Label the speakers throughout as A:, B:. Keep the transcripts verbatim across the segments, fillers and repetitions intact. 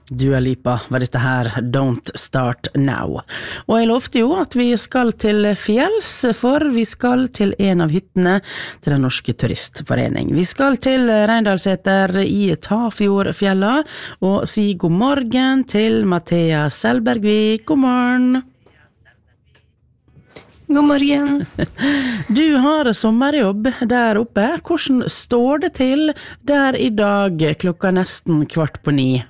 A: Dua Lipa var dette her, Don't Start Now. Og jeg lovte jo at vi skal til fjells, for vi skal til en av hyttene til Den norske turistforening. Vi skal til Reindalseter i Tafjordfjella, og si god morgen til Mathea Selbergvik. God morgen!
B: God morgen.
A: Du har sommerjobb der oppe. Hvordan står det til der i dag klokka nesten kvart på ni?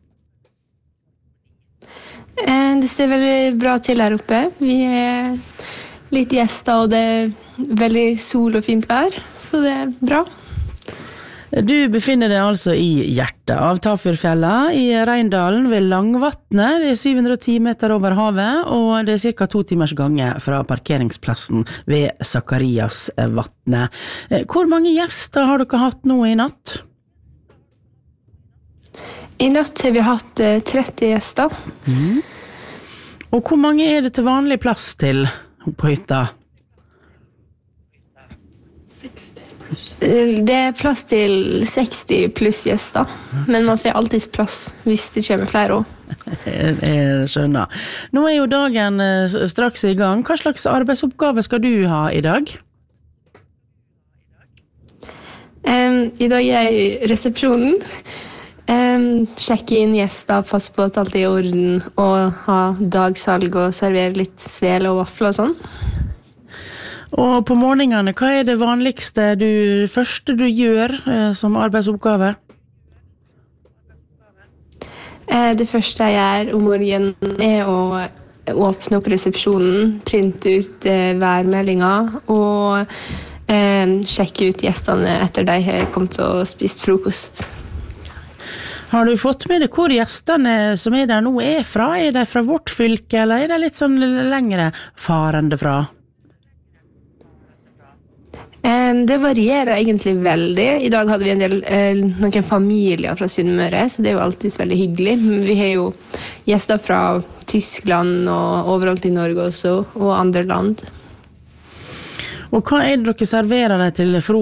B: Det ser veldig bra til her oppe. Vi er litt gjester, og det er veldig sol og fint vær, så det er bra.
A: Du befinner deg altså i hjertet av Tafjordfjella i Reindalen ved Langvatnet. Det er syv hundre og ti meter over havet, og det er cirka to timers gange fra parkeringsplassen ved Sakariasvatnet. Hvor mange gjester har dere hatt nå i natt?
B: I natt har vi hatt tretti gjester.
A: Mm. Og hvor mange er det til vanlig plass til på hytta?
B: Det er plass til seksti pluss gjester, men man får alltid plass hvis det kommer flere også.
A: Jeg skjønner. Nå er jo dagen straks i gang. Hva slags arbeidsoppgave skal du ha i dag?
B: Um, I dag er jeg i resepsjonen. Um, sjekke inn gjester, passe på at alt er i orden, og ha dagsalg og servere litt svele og vafler og sånn.
A: Og på morgenene, hva er det vanligste du, første du gjør eh, som arbeidsoppgave?
B: Eh, det første jeg gjør om morgenen er å åpne opp resepsjonen, printe ut eh, værmeldinger og eh, sjekke ut gjestene etter de har kommet og spist frokost.
A: Har du fått med deg hvor gjestene som er der nå er fra? Er de fra vårt fylke, eller er de litt sånn lengre farende fra?
B: Det varierer egentlig veldig. I dag hadde vi en del, noen familier fra Sunnmøre, så det er jo alltid veldig hyggelig. Vi har jo gjester fra Tyskland og overalt i Norge også, og andre land.
A: Og hva er det dere serverer deg til frokost?